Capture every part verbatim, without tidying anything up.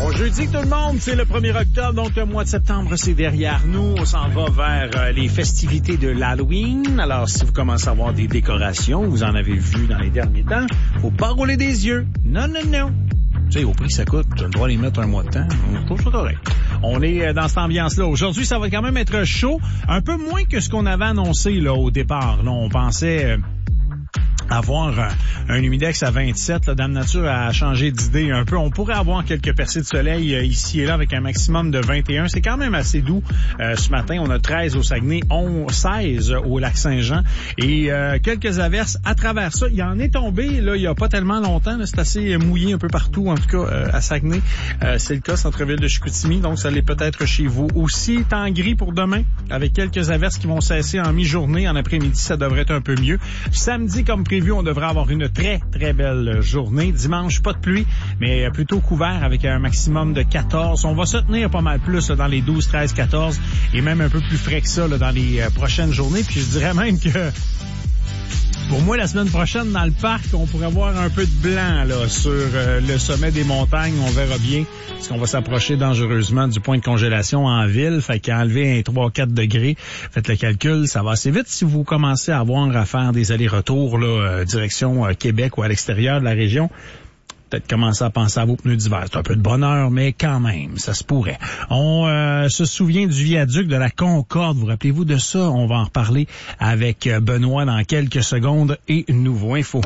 Bon jeudi tout le monde, c'est le premier octobre, donc le mois de septembre c'est derrière nous. On s'en va vers euh, les festivités de l'Halloween. Alors si vous commencez à avoir des décorations, vous en avez vu dans les derniers temps, faut pas rouler des yeux. Non, non, non. Tu sais, au prix que ça coûte, tu as le droit de les mettre un mois de temps. Je trouve ça correct. On est dans cette ambiance-là. Aujourd'hui, ça va quand même être chaud. Un peu moins que ce qu'on avait annoncé là au départ. Là, on pensait... Euh, avoir un, un humidex à vingt-sept, là, Dame Nature a changé d'idée un peu. On pourrait avoir quelques percées de soleil euh, ici et là avec un maximum de vingt et un. C'est quand même assez doux euh, ce matin. On a treize au Saguenay, onze, seize au Lac-Saint-Jean et euh, quelques averses à travers ça. Il y en est tombé là il y a pas tellement longtemps. Là, c'est assez mouillé un peu partout, en tout cas euh, à Saguenay. Euh, c'est le cas, centre-ville de Chicoutimi, donc ça l'est peut-être chez vous aussi. Temps gris pour demain avec quelques averses qui vont cesser en mi-journée. En après-midi, ça devrait être un peu mieux. Samedi, comme prévu, on devrait avoir une très, très belle journée. Dimanche, pas de pluie, mais plutôt couvert avec un maximum de quatorze. On va se tenir pas mal plus là, dans les douze, treize, quatorze et même un peu plus frais que ça là, dans les euh, prochaines journées. Puis je dirais même que pour moi, la semaine prochaine, dans le parc, on pourrait voir un peu de blanc là sur euh, le sommet des montagnes. On verra bien, parce qu'on va s'approcher dangereusement du point de congélation en ville. Fait qu'enlever un trois à quatre degrés, faites le calcul, ça va assez vite si vous commencez à avoir à faire des allers-retours là, euh, direction euh, Québec ou à l'extérieur de la région. Peut-être commencer à penser à vos pneus d'hiver. C'est un peu de bonheur, mais quand même, ça se pourrait. On euh, se souvient du viaduc de la Concorde. Vous rappelez-vous de ça? On va en reparler avec Benoît dans quelques secondes et Nouveau Info.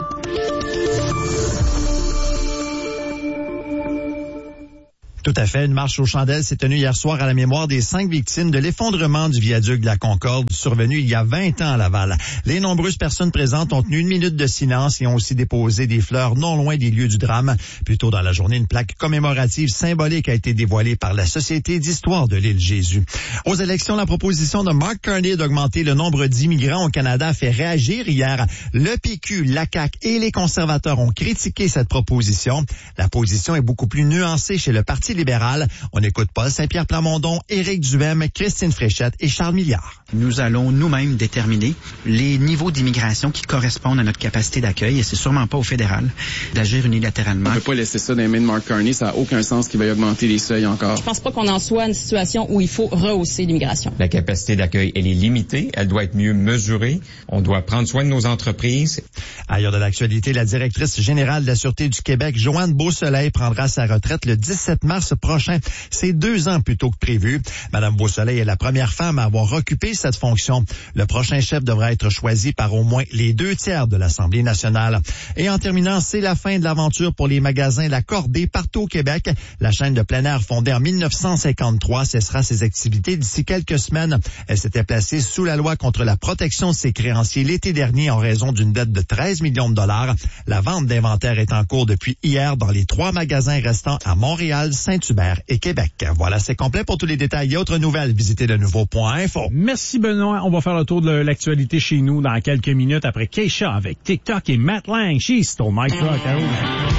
Tout à fait. Une marche aux chandelles s'est tenue hier soir à la mémoire des cinq victimes de l'effondrement du viaduc de la Concorde survenu il y a vingt ans à Laval. Les nombreuses personnes présentes ont tenu une minute de silence et ont aussi déposé des fleurs non loin des lieux du drame. Plus tôt dans la journée, une plaque commémorative symbolique a été dévoilée par la Société d'histoire de l'île Jésus. Aux élections, la proposition de Mark Carney d'augmenter le nombre d'immigrants au Canada a fait réagir hier. Le P Q, la C A Q et les conservateurs ont critiqué cette proposition. La position est beaucoup plus nuancée chez le Parti libéral. On écoute Paul Saint-Pierre Plamondon, Éric Duhem, Christine Fréchette et Charles Milliard. Nous allons nous-mêmes déterminer les niveaux d'immigration qui correspondent à notre capacité d'accueil et c'est sûrement pas au fédéral d'agir unilatéralement. On ne peut pas laisser ça dans les mains de Mark Carney, ça n'a aucun sens qu'il va y augmenter les seuils encore. Je pense pas qu'on en soit à une situation où il faut rehausser l'immigration. La capacité d'accueil, elle est limitée, elle doit être mieux mesurée, on doit prendre soin de nos entreprises. Ailleurs de l'actualité, la directrice générale de la Sûreté du Québec, Joanne Beausoleil, prendra sa retraite le dix-sept mars prochain. C'est deux ans plus tôt que prévu. Madame Beausoleil est la première femme à avoir occupé cette fonction. Le prochain chef devra être choisi par au moins les deux tiers de l'Assemblée nationale. Et en terminant, c'est la fin de l'aventure pour les magasins La Cordée partout au Québec. La chaîne de plein air fondée en mille neuf cent cinquante-trois cessera ses activités d'ici quelques semaines. Elle s'était placée sous la loi contre la protection de ses créanciers l'été dernier en raison d'une dette de treize millions de dollars. La vente d'inventaire est en cours depuis hier dans les trois magasins restants à Montréal, Saint-Hubert et Québec. Voilà, c'est complet. Pour tous les détails et autres nouvelles, visitez le nouveau point info. Merci Benoît. On va faire le tour de l'actualité chez nous dans quelques minutes après Keisha avec TikTok et Matt Lang. She stole my truck.